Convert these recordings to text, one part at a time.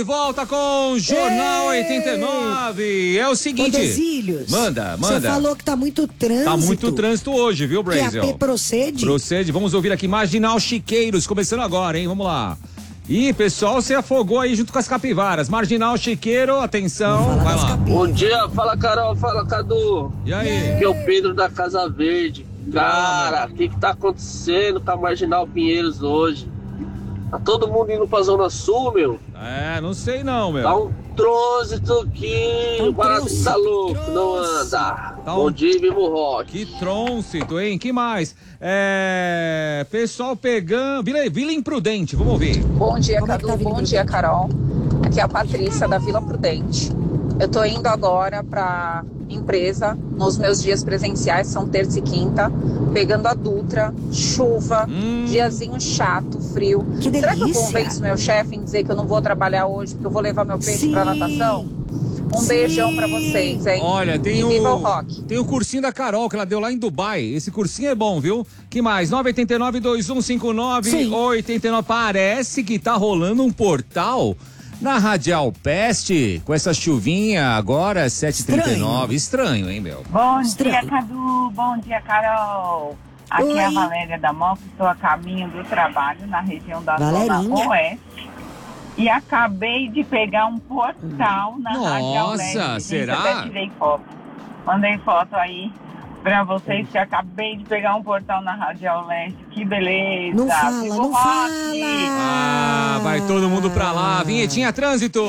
de volta com Jornal 89. É o seguinte. Odesílios, manda. Você falou que tá muito trânsito. Tá muito trânsito hoje, viu, Brasil? Que a P procede? Procede. Vamos ouvir aqui Marginal Chiqueiros, começando agora, hein? Vamos lá. Ih, pessoal, você afogou aí junto com as capivaras. Marginal Chiqueiro, atenção. Vai lá. Bom dia, fala Carol, fala Cadu. E aí? Aqui é o Pedro da Casa Verde. Cara, o que tá acontecendo com a Marginal Pinheiros hoje? Tá todo mundo indo pra Zona Sul, meu? É, não sei não, meu. Tá um trânsito aqui, o barato tá louco, não anda. Bom dia, vivo rock. Que trânsito, hein? Que mais? Pessoal pegando... Vila Imprudente, vamos ouvir. Bom dia, Cadu, bom dia, Carol. Aqui é a Patrícia da Vila Prudente. Eu tô indo agora pra empresa, nos meus dias presenciais, são terça e quinta, pegando a Dutra, chuva, diazinho chato, frio. Que delícia. Será que eu convenço meu chefe em dizer que eu não vou trabalhar hoje, porque eu vou levar meu peixe pra natação? Beijão pra vocês, hein? Olha, tem Viva o rock. Tem o cursinho da Carol que ela deu lá em Dubai. Esse cursinho é bom, viu? Que mais? 989-2159-89. Parece que tá rolando um portal na Radial Peste, com essa chuvinha agora, 7h39. Estranho, hein, meu? Bom dia, Cadu. Bom dia, Carol. Aqui é a Valéria da Moca. Estou a caminho do trabalho na região da Zona Oeste. E acabei de pegar um portal na Radial Leste. Nossa, será? Até tirei foto. Mandei foto aí pra vocês que acabei de pegar um portal na Radial Leste. Que beleza. Não fala, Viva não o rock. fala. Vai todo mundo pra lá. Vinhetinha Trânsito.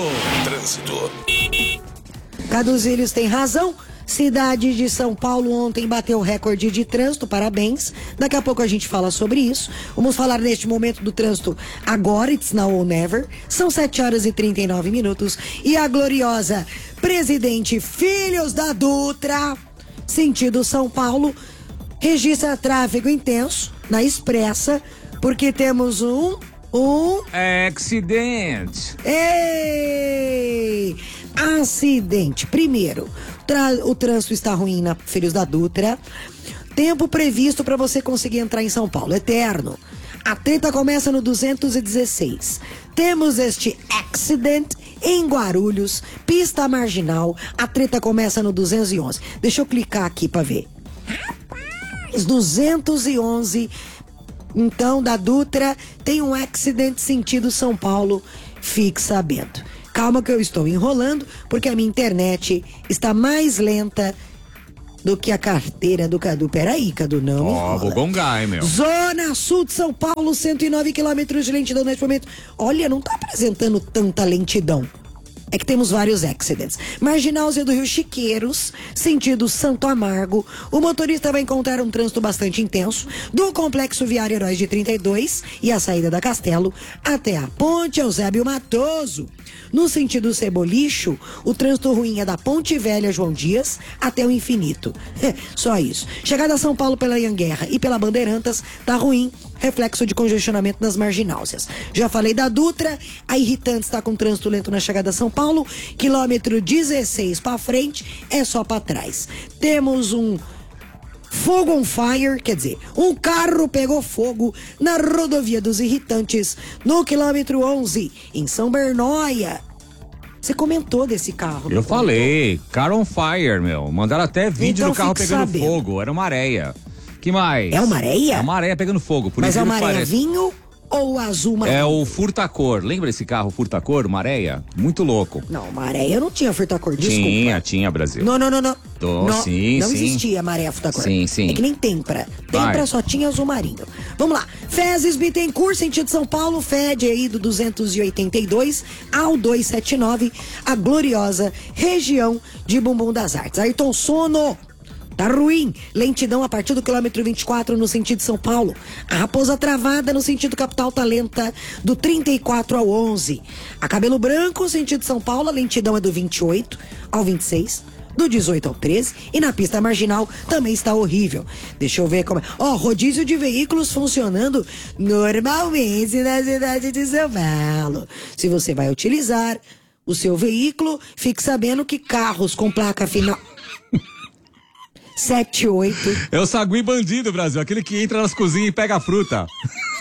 Caduzílios tem razão. Cidade de São Paulo ontem bateu recorde de trânsito, parabéns. Daqui a pouco a gente fala sobre isso. Vamos falar neste momento do trânsito agora, it's now or never. São 7h39. E a gloriosa Presidente Filhos da Dutra, sentido São Paulo, registra tráfego intenso na Expressa, porque temos um Acidente. Ei! Acidente. Primeiro, o trânsito está ruim na Filhos da Dutra. Tempo previsto para você conseguir entrar em São Paulo, eterno. A treta começa no 216. Temos este accident em Guarulhos, pista marginal. A treta começa no 211. Deixa eu clicar aqui para ver. Rapaz, 211. Então, da Dutra, tem um accident sentido São Paulo. Fique sabendo. Calma que eu estou enrolando, porque a minha internet está mais lenta do que a carteira do Cadu. Peraí, Cadu, não enrola. Vou gongar, hein, meu. Zona Sul de São Paulo, 109 quilômetros de lentidão neste momento. Olha, não tá apresentando tanta lentidão. É que temos vários accidents. Marginal Zé do Rio Chiqueiros, sentido Santo Amargo. O motorista vai encontrar um trânsito bastante intenso do Complexo Viário Heróis de 32 e a saída da Castelo até a Ponte Eusébio Matoso. No sentido Cebolicho, o trânsito ruim é da Ponte Velha João Dias até o Infinito. Só isso. Chegada a São Paulo pela Anhanguerra e pela Bandeirantas, tá ruim. Reflexo de congestionamento nas margináusias. Já falei da Dutra, a Irritante está com trânsito lento na chegada a São Paulo, quilômetro 16 para frente, é só para trás. Temos um fogo on fire, quer dizer, um carro pegou fogo na rodovia dos Irritantes, no quilômetro 11, em São Bernóia. Você comentou desse carro. Eu falei, car on fire, meu. Mandaram até vídeo Então do carro fique pegando sabendo. fogo, era uma areia. Que mais? É uma areia? É uma areia pegando fogo. Por Mas é uma incrível que areia pareça. vinho ou azul marinho? É o furtacor. Lembra esse carro furtacor, uma areia? Muito louco. Não, maré não tinha furtacor, desculpa. Tinha, Brasil. Não. Sim, Não sim. existia maré furtacor. Sim. É que nem Tempra. Tempra Vai. só tinha azul marinho. Vamos lá. Fezes Bittencourt, sentido São Paulo, Fed aí do 282 ao 279, a gloriosa região de Bumbum das Artes. Ayrton Sono. Tá ruim. Lentidão a partir do quilômetro 24 no sentido São Paulo. A Raposa Travada no sentido capital tá lenta do 34 ao 11. A Cabelo Branco, sentido São Paulo, a lentidão é do 28 ao 26. Do 18 ao 13. E na pista marginal também está horrível. Deixa eu ver como é. Rodízio de veículos funcionando normalmente na cidade de São Paulo. Se você vai utilizar o seu veículo, fique sabendo que carros com placa final 78. É o sagui bandido, Brasil. Aquele que entra nas cozinhas e pega a fruta.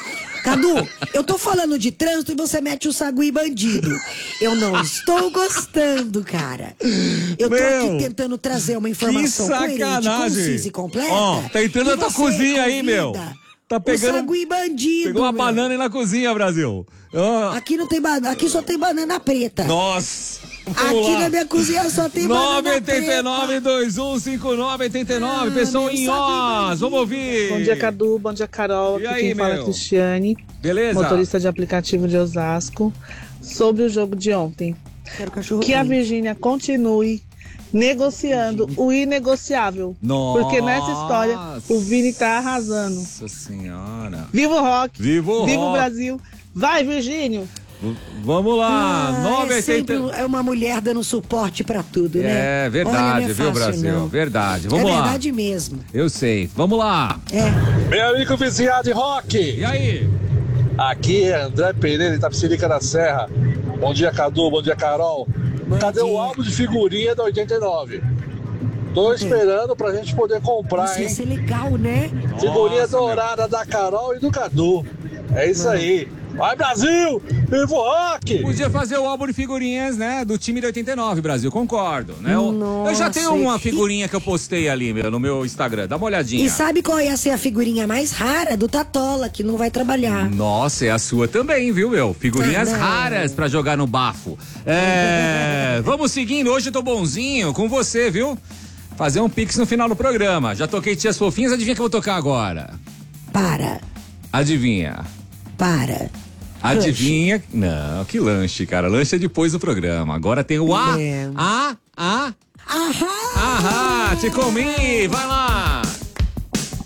Cadu, eu tô falando de trânsito e você mete o sagui bandido. Eu não estou gostando, cara. Eu tô aqui tentando trazer uma informação coerente, concisa e completa. Ó, tá entrando na tua cozinha aí, meu. Tá pegando. O sagui bandido. Pegou uma banana aí na cozinha, Brasil. Aqui não tem banana, aqui só tem banana preta. Nossa. Aqui na minha cozinha só tem banana preta. 989-2159-89. Pessoal em Oz, vamos ouvir. Bom dia, Cadu. Bom dia, Carol. E aqui aí, quem fala é Cristiane. Beleza? Motorista de aplicativo de Osasco. Sobre o jogo de ontem. Que a Virgínia continue negociando o inegociável. Nossa. Porque nessa história o Vini tá arrasando. Nossa senhora. Viva o rock! Viva o Viva rock. o Brasil! Vai, Virgínio! Vamos lá, 980. É uma mulher dando suporte pra tudo, né? É verdade, olha, não é viu, fácil, Brasil? não. Verdade. Vamos lá. É verdade mesmo. Eu sei. Vamos lá. Meu amigo viciado de rock. E aí? Aqui é André Pereira, Itapecerica da Serra. Bom dia, Cadu. Bom dia, Carol. Cadê o álbum de figurinha da 89? Tô esperando pra gente poder comprar, Isso ia hein? ser legal, né? Figurinha dourada da Carol e do Cadu. É isso aí. Vai, Brasil! Viva o rock! Podia fazer o álbum de figurinhas, né? Do time de 89, Brasil, concordo, né? Nossa, eu já tenho uma figurinha que eu postei ali, no meu Instagram. Dá uma olhadinha. E sabe qual ia ser a figurinha mais rara? Do Tatola, que não vai trabalhar. Nossa, é a sua também, viu, meu? Figurinhas raras pra jogar no bafo. Vamos seguindo. Hoje eu tô bonzinho com você, viu? Fazer um pix no final do programa. Já toquei Tias Fofinhas, adivinha que eu vou tocar agora? Adivinha. Adivinha? Lanche. Não, que lanche, cara. Lanche é depois do programa. Agora tem o Ahá, te comi, vai lá.